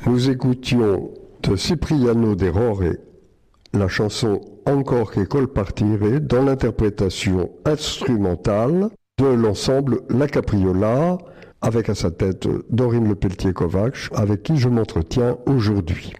Nous écoutions de Cipriano De Rore la chanson Encore che col partire dans l'interprétation instrumentale de l'ensemble La Capriola, avec à sa tête Dorine Lepelletier-Kovacs, avec qui je m'entretiens aujourd'hui.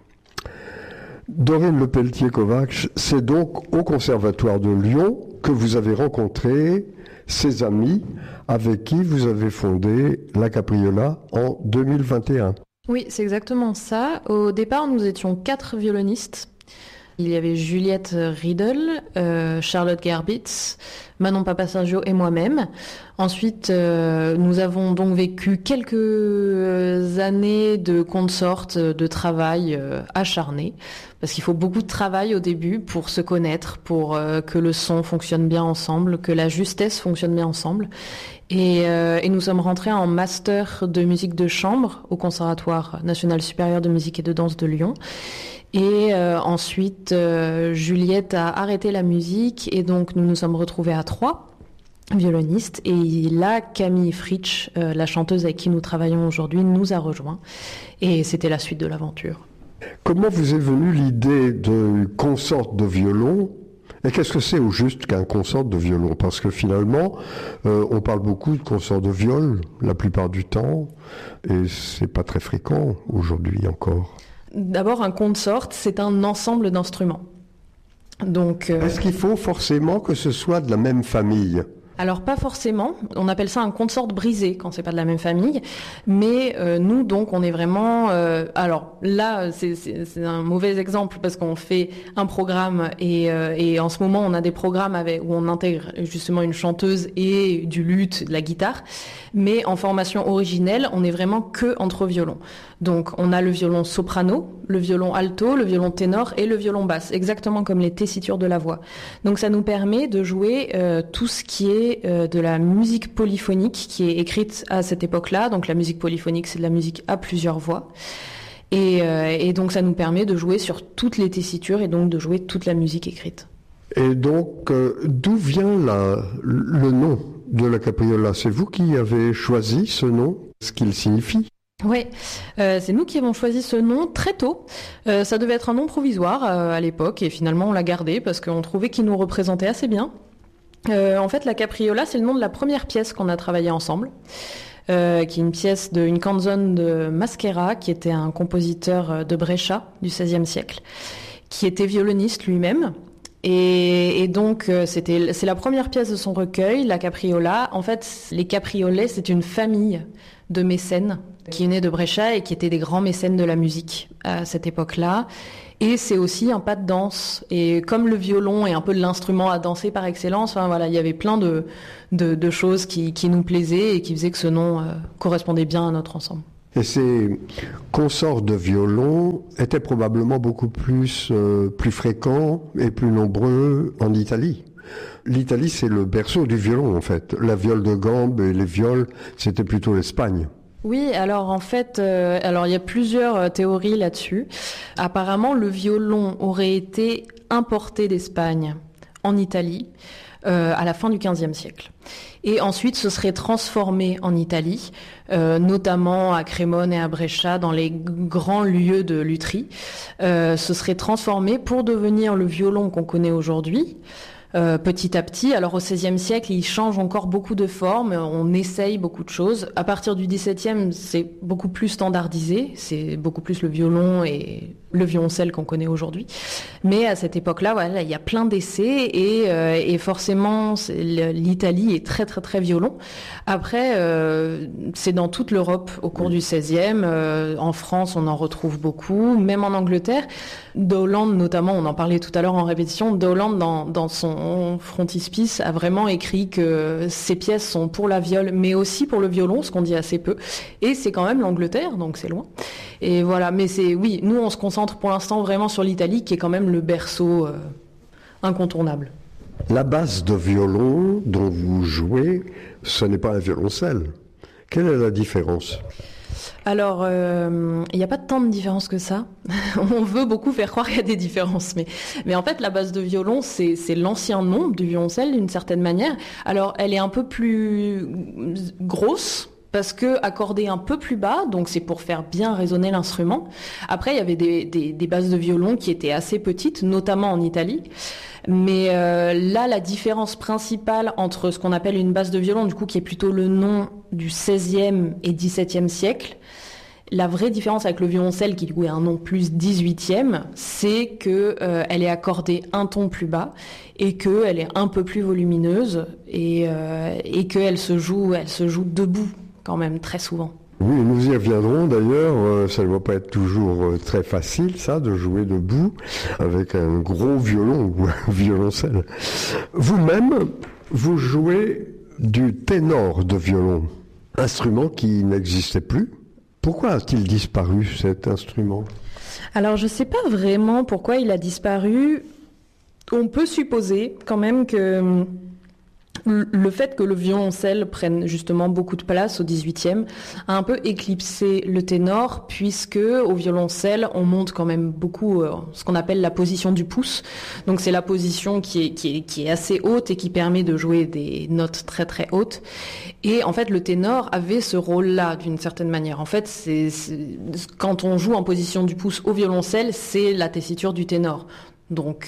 Dorine Lepelletier-Kovacs, c'est donc au Conservatoire de Lyon que vous avez rencontré ses amis avec qui vous avez fondé La Capriola en 2021. Oui, c'est exactement ça. Au départ, nous étions 4 violonistes. Il y avait Juliette Riedel, Charlotte Gerbitz, Manon Papa-Sergio et moi-même. Ensuite, nous avons donc vécu quelques années de consortes, de travail acharné, parce qu'il faut beaucoup de travail au début pour se connaître, pour que le son fonctionne bien ensemble, que la justesse fonctionne bien ensemble. Et nous sommes rentrés en master de musique de chambre au Conservatoire national supérieur de musique et de danse de Lyon. Et ensuite, Juliette a arrêté la musique et donc nous nous sommes retrouvés à 3 violonistes. Et là, Camille Fritsch, la chanteuse avec qui nous travaillons aujourd'hui, nous a rejoints. Et c'était la suite de l'aventure. Comment vous est venue l'idée de consort de violon ? Et qu'est-ce que c'est au juste qu'un consort de violon ? Parce que finalement, on parle beaucoup de consort de viol la plupart du temps, et c'est pas très fréquent aujourd'hui encore. D'abord, un consort, c'est un ensemble d'instruments. Donc, est-ce qu'il faut forcément que ce soit de la même famille ? Alors pas forcément, on appelle ça un consort brisé quand c'est pas de la même famille, mais nous donc on est vraiment, alors là c'est un mauvais exemple parce qu'on fait un programme et en ce moment on a des programmes où on intègre justement une chanteuse et du luth, de la guitare, mais en formation originelle on est vraiment que entre violons. Donc on a le violon soprano, le violon alto, le violon ténor et le violon basse, exactement comme les tessitures de la voix. Donc ça nous permet de jouer tout ce qui est de la musique polyphonique qui est écrite à cette époque-là. Donc la musique polyphonique, c'est de la musique à plusieurs voix. Et donc ça nous permet de jouer sur toutes les tessitures et donc de jouer toute la musique écrite. Et donc, d'où vient le nom de la Capriola ? C'est vous qui avez choisi ce nom, ce qu'il signifie ? Oui, c'est nous qui avons choisi ce nom très tôt. Ça devait être un nom provisoire à l'époque et finalement on l'a gardé parce qu'on trouvait qu'il nous représentait assez bien. En fait, la Capriola, c'est le nom de la première pièce qu'on a travaillée ensemble, qui est une pièce d'une canzone de Masquera, qui était un compositeur de Brescia du XVIe siècle, qui était violoniste lui-même. Et donc, c'est la première pièce de son recueil, la Capriola. En fait, les Capriolets, c'est une famille de mécènes qui est née de Brescia et qui étaient des grands mécènes de la musique à cette époque-là. Et c'est aussi un pas de danse. Et comme le violon est un peu l'instrument à danser par excellence, enfin, voilà, il y avait plein de choses qui nous plaisaient et qui faisaient que ce nom correspondait bien à notre ensemble. Et ces consorts de violon étaient probablement beaucoup plus fréquents et plus nombreux en Italie. L'Italie, c'est le berceau du violon, en fait. La viole de gambe et les viols, c'était plutôt l'Espagne. Oui, alors en fait, il y a plusieurs théories là-dessus. Apparemment, le violon aurait été importé d'Espagne en Italie à la fin du XVe siècle. Et ensuite, ce serait transformé en Italie, notamment à Crémone et à Brescia, dans les grands lieux de lutherie. Ce serait transformé pour devenir le violon qu'on connaît aujourd'hui. Petit à petit. Alors au XVIe siècle, il change encore beaucoup de formes, on essaye beaucoup de choses. À partir du XVIIe, c'est beaucoup plus standardisé, c'est beaucoup plus le violon et le violoncelle qu'on connaît aujourd'hui. Mais à cette époque-là, voilà, il y a plein d'essais et forcément, l'Italie est très très très violon. Après, c'est dans toute l'Europe au cours du XVIe. En France, on en retrouve beaucoup, même en Angleterre. Dowland, notamment, on en parlait tout à l'heure en répétition. Dowland, dans son frontispice, a vraiment écrit que ces pièces sont pour la viole, mais aussi pour le violon, ce qu'on dit assez peu. Et c'est quand même l'Angleterre, donc c'est loin. Et voilà, mais oui, nous on se concentre pour l'instant vraiment sur l'Italie, qui est quand même le berceau incontournable. La basse de violon dont vous jouez, ce n'est pas un violoncelle. Quelle est la différence ? Alors, il n'y a pas tant de différence que ça. On veut beaucoup faire croire qu'il y a des différences, mais en fait, la basse de violon, c'est l'ancien nom du violoncelle d'une certaine manière. Alors, elle est un peu plus grosse parce que accordé un peu plus bas, donc c'est pour faire bien résonner l'instrument. Après, il y avait des basses de violon qui étaient assez petites, notamment en Italie. Mais là, la différence principale entre ce qu'on appelle une basse de violon, du coup, qui est plutôt le nom du XVIe et XVIIe siècle, la vraie différence avec le violoncelle, qui du coup est un nom plus 18e, c'est que elle est accordée un ton plus bas et qu'elle est un peu plus volumineuse et qu'elle se joue debout quand même très souvent. Oui, nous y reviendrons d'ailleurs, ça ne va pas être toujours très facile ça, de jouer debout avec un gros violon ou un violoncelle. Vous-même, vous jouez du ténor de violon, instrument qui n'existait plus. Pourquoi a-t-il disparu cet instrument ? Alors je ne sais pas vraiment pourquoi il a disparu. On peut supposer quand même que le fait que le violoncelle prenne justement beaucoup de place au XVIIIe a un peu éclipsé le ténor, puisque au violoncelle on monte quand même beaucoup ce qu'on appelle la position du pouce. Donc c'est la position qui est assez haute et qui permet de jouer des notes très très hautes. Et en fait le ténor avait ce rôle-là d'une certaine manière. En fait quand on joue en position du pouce au violoncelle, c'est la tessiture du ténor. Donc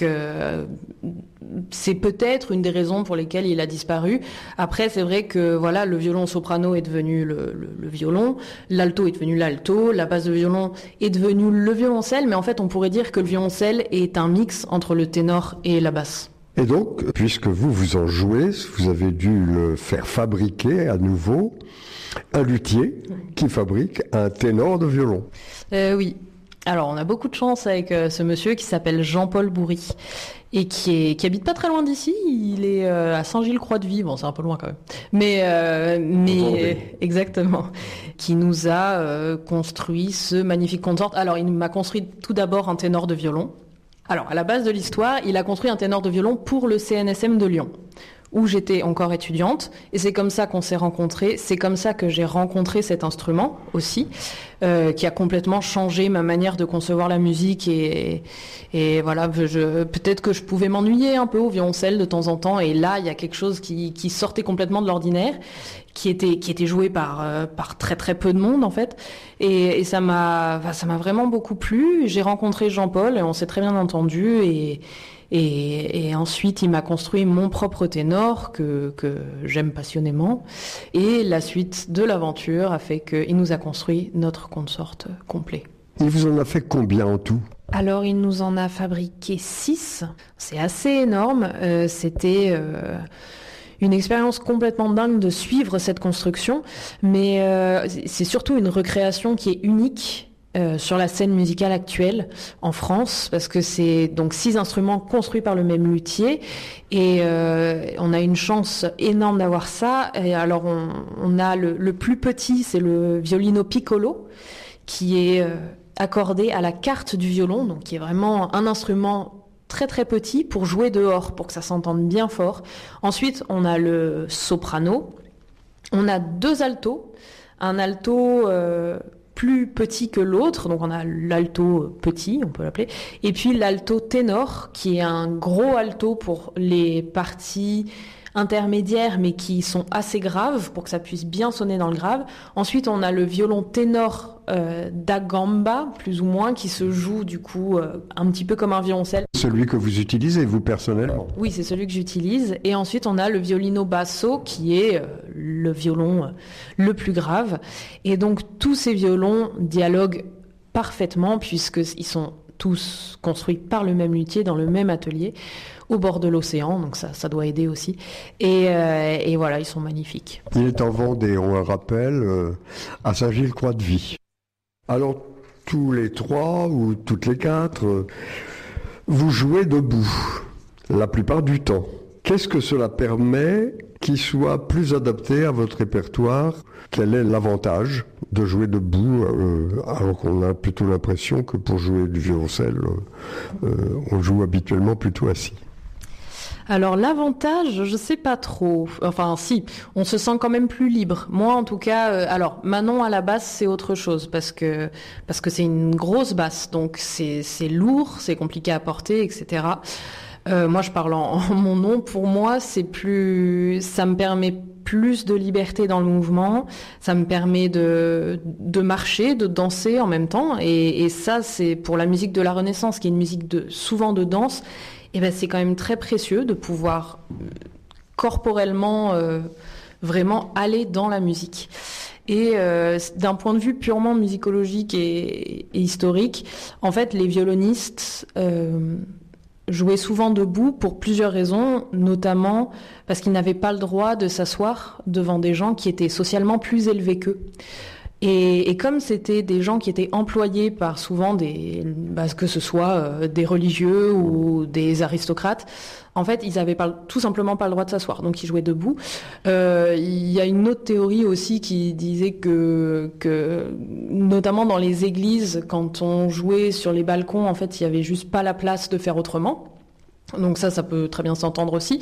c'est peut-être une des raisons pour lesquelles il a disparu. Après, c'est vrai que voilà, le violon soprano est devenu le violon, l'alto est devenu l'alto, la basse de violon est devenu le violoncelle, mais en fait, on pourrait dire que le violoncelle est un mix entre le ténor et la basse. Et donc, puisque vous en jouez, vous avez dû le faire fabriquer à nouveau un luthier qui fabrique un ténor de violon. Oui. Alors, on a beaucoup de chance avec ce monsieur qui s'appelle Jean-Paul Bourri et qui habite pas très loin d'ici. Il est à Saint-Gilles-Croix-de-Vie. Bon, c'est un peu loin quand même. Mais exactement. Qui nous a construit ce magnifique consort. Alors, il m'a construit tout d'abord un ténor de violon. Alors, à la base de l'histoire, il a construit un ténor de violon pour le CNSM de Lyon, où j'étais encore étudiante, et c'est comme ça qu'on s'est rencontrés, c'est comme ça que j'ai rencontré cet instrument aussi, qui a complètement changé ma manière de concevoir la musique, et voilà, peut-être que je pouvais m'ennuyer un peu au violoncelle de temps en temps, et là, il y a quelque chose qui sortait complètement de l'ordinaire, qui était joué par très très peu de monde en fait, et ça m'a vraiment beaucoup plu. J'ai rencontré Jean-Paul, et on s'est très bien entendu, et ensuite, il m'a construit mon propre ténor que j'aime passionnément. Et la suite de l'aventure a fait qu'il nous a construit notre consort complet. Il vous en a fait combien en tout ? Alors, il nous en a fabriqué 6. C'est assez énorme. C'était une expérience complètement dingue de suivre cette construction. Mais c'est surtout une recréation qui est unique sur la scène musicale actuelle en France, parce que c'est donc 6 instruments construits par le même luthier, et on a une chance énorme d'avoir ça. Et alors on a le plus petit, c'est le violino piccolo, qui est accordé à la carte du violon, donc qui est vraiment un instrument très très petit pour jouer dehors, pour que ça s'entende bien fort. Ensuite, on a le soprano, on a 2 altos, un alto plus petit que l'autre, donc on a l'alto petit, on peut l'appeler, et puis l'alto ténor, qui est un gros alto pour les parties intermédiaires, mais qui sont assez graves, pour que ça puisse bien sonner dans le grave. Ensuite, on a le violon ténor da gamba, plus ou moins, qui se joue du coup un petit peu comme un violoncelle. Celui que vous utilisez, vous, personnellement ? Oui, c'est celui que j'utilise. Et ensuite, on a le violino basso, qui est le violon le plus grave. Et donc, tous ces violons dialoguent parfaitement, puisqu'ils sont tous construits par le même luthier, dans le même atelier, au bord de l'océan, donc ça doit aider aussi. Et voilà, ils sont magnifiques. Il est en Vendée, on le rappelle, à Saint-Gilles-Croix-de-Vie. Alors, tous les 3 ou toutes les 4, vous jouez debout, la plupart du temps. Qu'est-ce que cela permet qui soit plus adapté à votre répertoire ? Quel est l'avantage de jouer debout, alors qu'on a plutôt l'impression que pour jouer du violoncelle, on joue habituellement plutôt assis ? Alors l'avantage, je sais pas trop. Enfin si, on se sent quand même plus libre. Moi en tout cas, alors Manon à la basse c'est autre chose parce que c'est une grosse basse, donc c'est lourd, c'est compliqué à porter, etc. Moi je parle en mon nom. Pour moi c'est plus, ça me permet plus de liberté dans le mouvement, ça me permet de marcher, de danser en même temps, et ça c'est pour la musique de la Renaissance, qui est une musique souvent de danse, et ben c'est quand même très précieux de pouvoir corporellement vraiment aller dans la musique. Et d'un point de vue purement musicologique et historique, en fait, les violonistes jouaient souvent debout pour plusieurs raisons, notamment parce qu'ils n'avaient pas le droit de s'asseoir devant des gens qui étaient socialement plus élevés qu'eux. Et comme c'était des gens qui étaient employés par souvent que ce soit des religieux ou des aristocrates, en fait, ils avaient tout simplement pas le droit de s'asseoir, donc ils jouaient debout. Il y a une autre théorie aussi qui disait que notamment dans les églises, quand on jouait sur les balcons, en fait, il y avait juste pas la place de faire autrement. Donc ça peut très bien s'entendre aussi.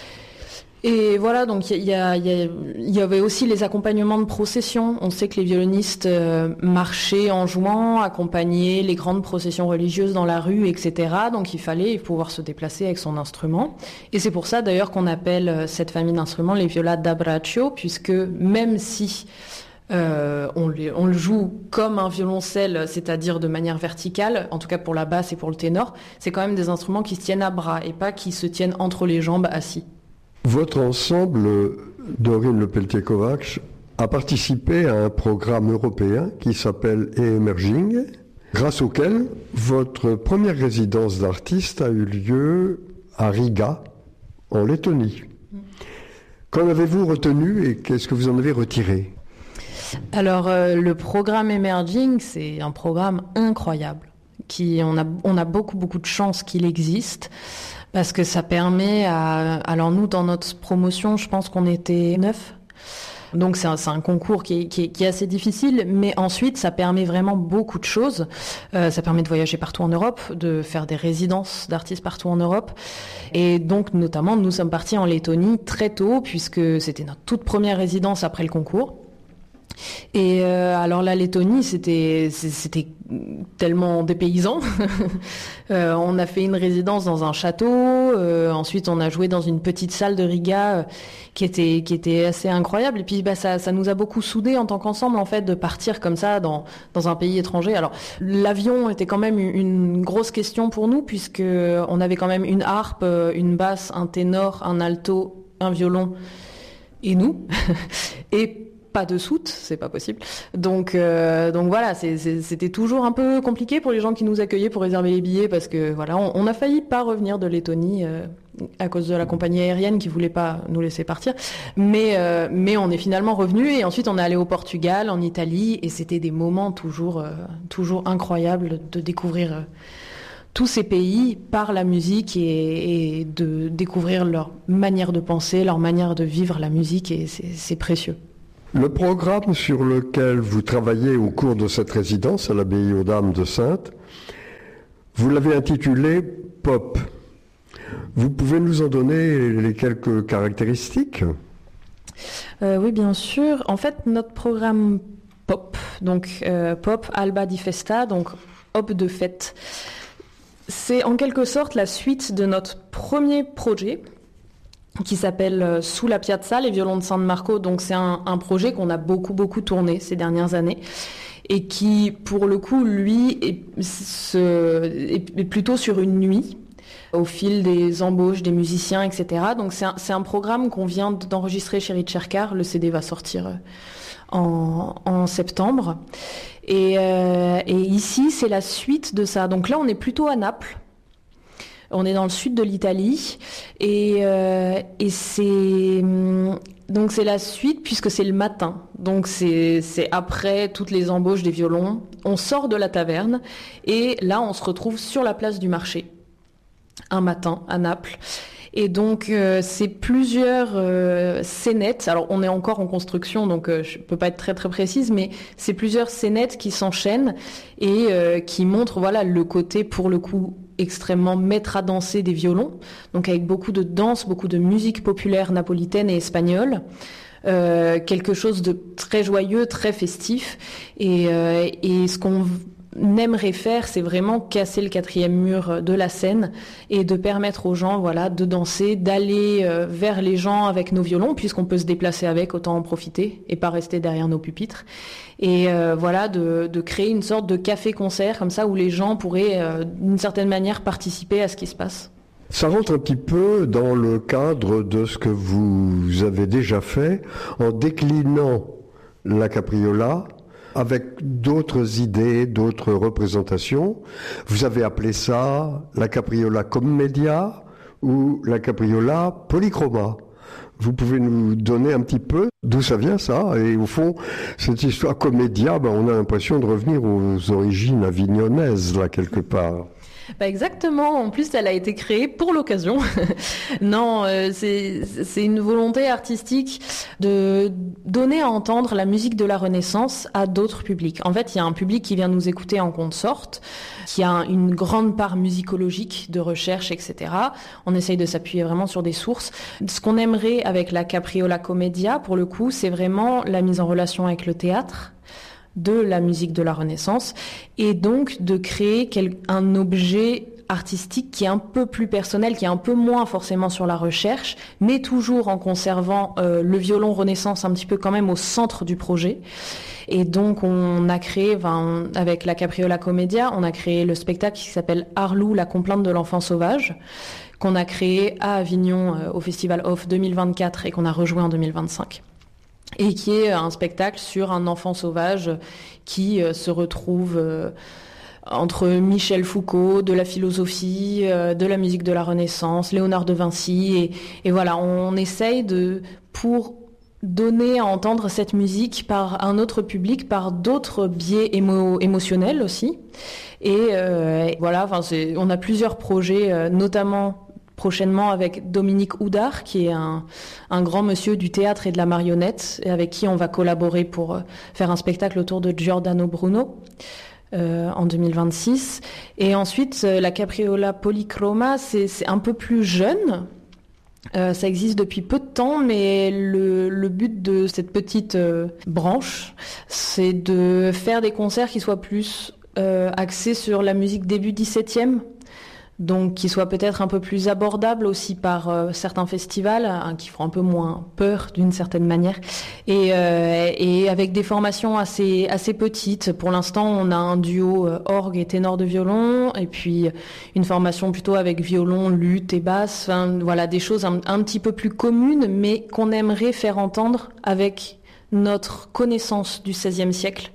Et voilà, donc il y avait aussi les accompagnements de processions. On sait que les violonistes marchaient en jouant, accompagnaient les grandes processions religieuses dans la rue, etc. Donc il fallait pouvoir se déplacer avec son instrument. Et c'est pour ça d'ailleurs qu'on appelle cette famille d'instruments les viola da braccio, puisque même si on le joue comme un violoncelle, c'est-à-dire de manière verticale, en tout cas pour la basse et pour le ténor, c'est quand même des instruments qui se tiennent à bras et pas qui se tiennent entre les jambes assis. Votre ensemble, Dorine Lepelletier-Kovacs, a participé à un programme européen qui s'appelle Emerging, grâce auquel votre première résidence d'artiste a eu lieu à Riga, en Lettonie. Qu'en avez-vous retenu et qu'est-ce que vous en avez retiré ? Alors, le programme Emerging, c'est un programme incroyable. On a beaucoup de chance qu'il existe. Parce que ça permet alors nous, dans notre promotion, je pense qu'on était 9. Donc c'est un concours qui est assez difficile, mais ensuite ça permet vraiment beaucoup de choses. Ça permet de voyager partout en Europe, de faire des résidences d'artistes partout en Europe. Et donc notamment, nous sommes partis en Lettonie très tôt, puisque c'était notre toute première résidence après le concours. Et alors la Lettonie, c'était tellement dépaysant. On a fait une résidence dans un château. Ensuite, on a joué dans une petite salle de Riga qui était assez incroyable. Et puis, ça nous a beaucoup soudés en tant qu'ensemble, en fait, de partir comme ça dans un pays étranger. Alors, l'avion était quand même une grosse question pour nous, puisque on avait quand même une harpe, une basse, un ténor, un alto, un violon et nous. Et pas de soute, c'est pas possible. Donc voilà, c'était toujours un peu compliqué pour les gens qui nous accueillaient pour réserver les billets, parce que voilà, on a failli pas revenir de Lettonie à cause de la compagnie aérienne qui voulait pas nous laisser partir. Mais on est finalement revenu, et ensuite on est allé au Portugal, en Italie, et c'était des moments toujours incroyables de découvrir tous ces pays par la musique et de découvrir leur manière de penser, leur manière de vivre la musique, et c'est précieux. Le programme sur lequel vous travaillez au cours de cette résidence à l'abbaye aux Dames de Saintes, vous l'avez intitulé Pop. Vous pouvez nous en donner les quelques caractéristiques ? Oui, bien sûr. En fait, notre programme Pop, donc Pop Alba di Festa, donc Hop de fête, c'est en quelque sorte la suite de notre premier projet, qui s'appelle Sous la Piazza, les violons de San Marco. Donc c'est un projet qu'on a beaucoup tourné ces dernières années, et qui, pour le coup, lui, est plutôt sur une nuit, au fil des embauches des musiciens, etc. Donc c'est un programme qu'on vient d'enregistrer chez Ricercar. Le CD va sortir en septembre. Et ici, c'est la suite de ça. Donc là, on est plutôt à Naples. On est dans le sud de l'Italie, et c'est la suite, puisque c'est le matin. Donc c'est après toutes les embauches des violons. On sort de la taverne, et là on se retrouve sur la place du marché un matin à Naples. Et donc c'est plusieurs scénettes. Alors on est encore en construction, donc je peux pas être très précise, mais c'est plusieurs scénettes qui s'enchaînent et qui montrent, voilà, le côté, pour le coup, extrêmement maître à danser des violons, donc avec beaucoup de danse, beaucoup de musique populaire napolitaine et espagnole, quelque chose de très joyeux, très festif, et ce aimerait faire, c'est vraiment casser le quatrième mur de la scène et de permettre aux gens, voilà, de danser, d'aller vers les gens avec nos violons, puisqu'on peut se déplacer avec, autant en profiter et pas rester derrière nos pupitres. Et voilà, de créer une sorte de café-concert comme ça où les gens pourraient, d'une certaine manière, participer à ce qui se passe. Ça rentre un petit peu dans le cadre de ce que vous avez déjà fait en déclinant la capriola avec d'autres idées, d'autres représentations. Vous avez appelé ça la capriola commedia ou la capriola polychroma. Vous pouvez nous donner un petit peu d'où ça vient ça? Et au fond, cette histoire commedia, on a l'impression de revenir aux origines avignonnaises, là, quelque part. Exactement. En plus, elle a été créée pour l'occasion. Non, c'est une volonté artistique de donner à entendre la musique de la Renaissance à d'autres publics. En fait, il y a un public qui vient nous écouter en consorte, qui a une grande part musicologique de recherche, etc. On essaye de s'appuyer vraiment sur des sources. Ce qu'on aimerait avec la Capriola Commedia, pour le coup, c'est vraiment la mise en relation avec le théâtre, de la musique de la Renaissance, et donc de créer un objet artistique qui est un peu plus personnel, qui est un peu moins forcément sur la recherche, mais toujours en conservant le violon Renaissance un petit peu quand même au centre du projet. Et donc on a créé, avec la Capriola Commedia, on a créé le spectacle qui s'appelle Arlou, la complainte de l'enfant sauvage, qu'on a créé à Avignon au Festival Off 2024 et qu'on a rejoué en 2025. Et qui est un spectacle sur un enfant sauvage qui se retrouve entre Michel Foucault, de la philosophie, de la musique de la Renaissance, Léonard de Vinci, et voilà, on essaye pour donner à entendre cette musique par un autre public, par d'autres biais émotionnels aussi. Et voilà, on a plusieurs projets, notamment prochainement avec Dominique Houdard, qui est un grand monsieur du théâtre et de la marionnette, et avec qui on va collaborer pour faire un spectacle autour de Giordano Bruno en 2026. Et ensuite, la Capriola Polychroma, c'est un peu plus jeune. Ça existe depuis peu de temps, mais le but de cette petite branche, c'est de faire des concerts qui soient plus axés sur la musique début 17e, donc qui soit peut-être un peu plus abordable aussi par certains festivals, qui feront un peu moins peur d'une certaine manière, et avec des formations assez petites. Pour l'instant, on a un duo orgue et ténor de violon, et puis une formation plutôt avec violon, luth et basse. Voilà, des choses un petit peu plus communes, mais qu'on aimerait faire entendre avec notre connaissance du XVIe siècle.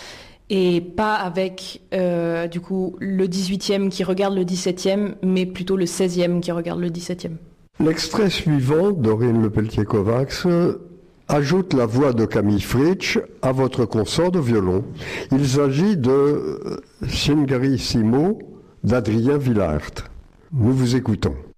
Et pas avec, du coup, le 18e qui regarde le 17e, mais plutôt le 16e qui regarde le 17e. L'extrait suivant, Dorine Lepelletier-Kovacs, ajoute la voix de Camille Fritsch à votre consort de violon. Il s'agit de Singarissimo d'Adrien Willaert. Nous vous écoutons.